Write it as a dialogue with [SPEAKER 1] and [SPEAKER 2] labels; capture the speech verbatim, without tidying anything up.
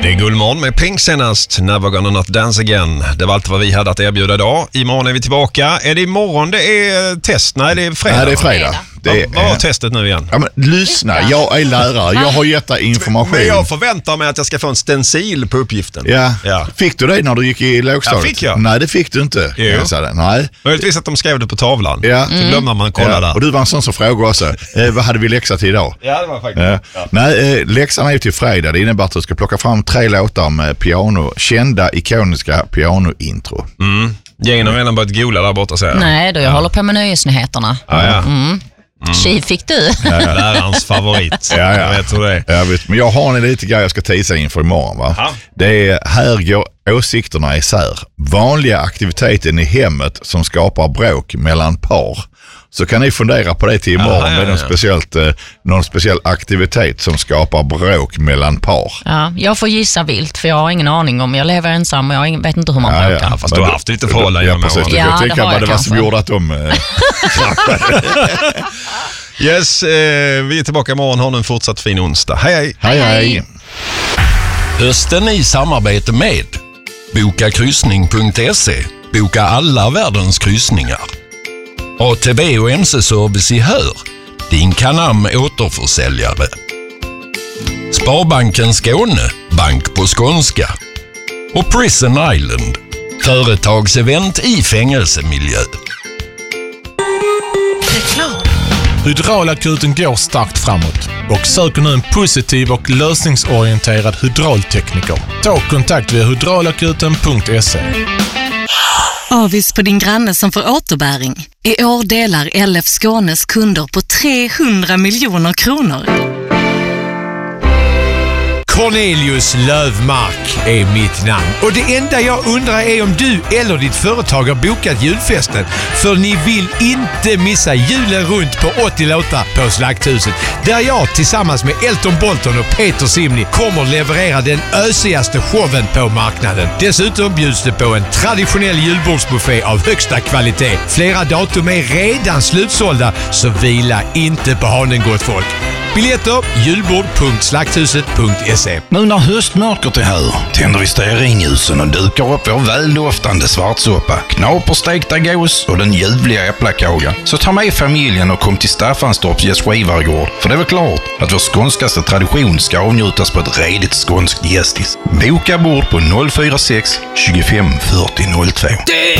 [SPEAKER 1] Det är Guldmorgon med Pink senast, Never Gonna Not Dance Again. Det var allt vad vi hade att erbjuda idag. Imorgon är vi tillbaka. Är det imorgon det är test? Nej, det är fredag.
[SPEAKER 2] Nej, det är fredag. Det är,
[SPEAKER 1] vad var testet nu igen?
[SPEAKER 2] Ja, men lyssna, jag är lärare. Jag har gett dig information.
[SPEAKER 1] Men jag förväntar mig att jag ska få en stencil på uppgiften.
[SPEAKER 2] Ja.
[SPEAKER 1] Ja.
[SPEAKER 2] Fick du det när du gick i lågstadiet?
[SPEAKER 1] Ja, fick jag.
[SPEAKER 2] Nej, det fick du inte.
[SPEAKER 1] Jo.
[SPEAKER 2] Jag Nej.
[SPEAKER 1] Möjligtvis att de skrev det på tavlan.
[SPEAKER 2] Ja.
[SPEAKER 1] Så glömde man kolla
[SPEAKER 2] ja.
[SPEAKER 1] där.
[SPEAKER 2] Och du var en sån som frågade också. Eh, vad hade vi läxa till idag?
[SPEAKER 1] Ja, det var faktiskt.
[SPEAKER 2] Ja.
[SPEAKER 1] Ja.
[SPEAKER 2] Nej, eh, läxan är ju till fredag. Det innebär att du ska plocka fram tre låtar med piano. Kända, ikoniska piano-intro.
[SPEAKER 1] Mm. Gängen har redan börjat gola där borta, säger jag.
[SPEAKER 3] Nej, då jag ja. håller på med nöjesnyheterna.
[SPEAKER 1] Ja, ja.
[SPEAKER 3] Mm. Mm. Tji fick du.
[SPEAKER 1] Ja, ja. Lärarens favorit.
[SPEAKER 2] Ja, ja.
[SPEAKER 1] Jag vet hur det är.
[SPEAKER 2] Jag vet, men jag har en lite grej jag ska tisa inför imorgon. Va?
[SPEAKER 1] Ja.
[SPEAKER 2] Det är, här går åsikterna isär. Vanliga aktiviteten i hemmet som skapar bråk mellan par. Så kan ni fundera på det till imorgon.
[SPEAKER 1] Aha, ja,
[SPEAKER 2] med någon,
[SPEAKER 1] ja.
[SPEAKER 2] speciellt, eh, någon speciell aktivitet som skapar bråk mellan par.
[SPEAKER 3] Ja, jag får gissa vilt för jag har ingen aning om jag lever ensam och jag har ingen, vet inte hur man
[SPEAKER 2] Ja,
[SPEAKER 3] bråkar.
[SPEAKER 2] ja.
[SPEAKER 1] Fast du har haft lite förhållanden
[SPEAKER 2] Ja,
[SPEAKER 1] genom
[SPEAKER 2] precis.
[SPEAKER 1] åren.
[SPEAKER 2] Du
[SPEAKER 3] Ja,
[SPEAKER 2] får
[SPEAKER 3] det
[SPEAKER 2] tänka
[SPEAKER 3] har
[SPEAKER 2] vad
[SPEAKER 3] jag
[SPEAKER 2] det var som
[SPEAKER 3] kanske.
[SPEAKER 2] gjorde att de... Eh,
[SPEAKER 1] Yes, eh, vi är tillbaka imorgon. Ha en fortsatt fin onsdag. Hej, hej!
[SPEAKER 2] hej, hej.
[SPEAKER 4] Hösten i samarbete med boka kryssning punkt se. Boka alla världens kryssningar. A T B och M C-service i Hör. Din Canam återförsäljare. Sparbanken Skåne. Bank på skånska. Och Prison Island. Företagsevent i fängelsemiljö.
[SPEAKER 5] Hydraulakuten går starkt framåt och söker nu en positiv och lösningsorienterad hydraultekniker. Ta kontakt via hydraulakuten punkt se.
[SPEAKER 6] Avis på din granne som får återbäring. I år delar L F Skånes kunder på trehundra miljoner kronor.
[SPEAKER 7] Cornelius Lövmark är mitt namn. Och det enda jag undrar är om du eller ditt företag har bokat julfesten. För ni vill inte missa julen runt på åttio låtar på Slakthuset. Där jag tillsammans med Elton Bolton och Peter Simni kommer leverera den ösigaste showen på marknaden. Dessutom bjuds det på en traditionell julbordsbuffé av högsta kvalitet. Flera datum är redan slutsålda, så vila inte på hanen, gott folk. Biljetter julbord punkt slakthuset punkt se.
[SPEAKER 8] Nu när höstmörkret är här tänder vi stearinljusen och dukar upp vår väldoftande svartsoppa, knaperstekta gås och den ljuvliga äpplakagan. Så ta med familjen och kom till Staffanstorps gästgivargård. För det är väl klart att vår skånskaste tradition ska avnjutas på ett redigt skånskt gästis. Boka bord på noll fyra sex tjugofem fyrtio noll två.